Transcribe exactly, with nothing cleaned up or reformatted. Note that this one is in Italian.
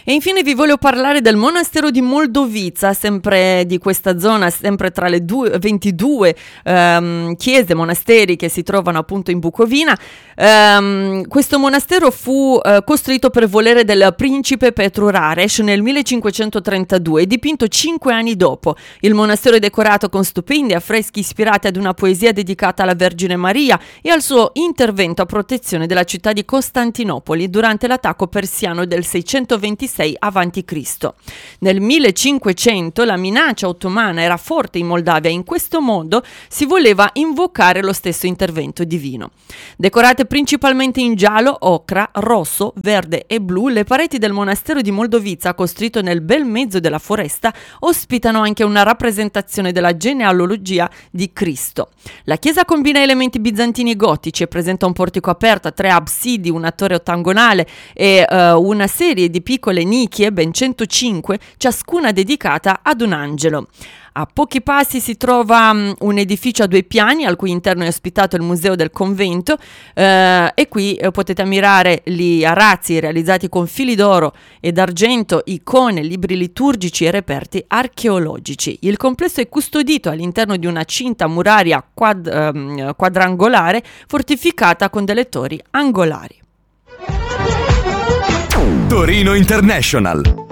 E infine vi voglio parlare del monastero di Moldovica, sempre di questa zona, sempre tra le due, ventidue ehm, chiese, monasteri che si trovano appunto in Bucovina. Um, questo monastero fu uh, costruito per volere del principe Petru Rareș nel millecinquecentotrentadue e dipinto cinque anni dopo. Il monastero è decorato con stupendi affreschi ispirati ad una poesia dedicata alla Vergine Maria e al suo intervento a protezione della città di Costantinopoli durante l'attacco persiano del seicentoventisei avanti Cristo. Nel millecinquecento la minaccia ottomana era forte in Moldavia e in questo modo si voleva invocare lo stesso intervento divino. Decorate principalmente in giallo, ocra, rosso, verde e blu, le pareti del monastero di Moldovica, costruito nel bel mezzo della foresta, ospitano anche una rappresentazione della genealogia di Cristo. La chiesa combina elementi bizantini e gotici e presenta un portico aperto a tre absidi, una torre ottagonale e uh, una serie di piccole nicchie, ben centocinque, ciascuna dedicata ad un angelo. A pochi passi si trova um, un edificio a due piani al cui interno è ospitato il museo del convento eh, e qui eh, potete ammirare gli arazzi realizzati con fili d'oro e d'argento, icone, libri liturgici e reperti archeologici. Il complesso è custodito all'interno di una cinta muraria quad, ehm, quadrangolare fortificata con delle torri angolari. Torino International.